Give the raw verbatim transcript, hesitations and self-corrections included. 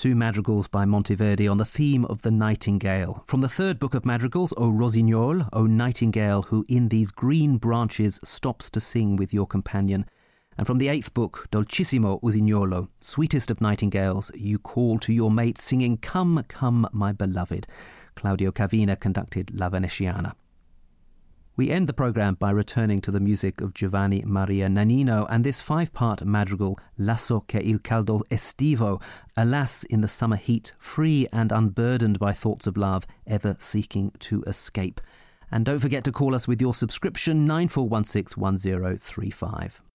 Two madrigals by Monteverdi on the theme of the nightingale. From the third book of madrigals, O Rossignol, O nightingale, who in these green branches stops to sing with your companion. And from the eighth book, Dolcissimo Usignolo, sweetest of nightingales, you call to your mate singing, Come, come, my beloved. Claudio Cavina conducted La Veneziana. We end the programme by returning to the music of Giovanni Maria Nannino and this five-part madrigal, Lasso che il caldo estivo, alas in the summer heat, free and unburdened by thoughts of love, ever seeking to escape. And don't forget to call us with your subscription, nine four one six one zero three five.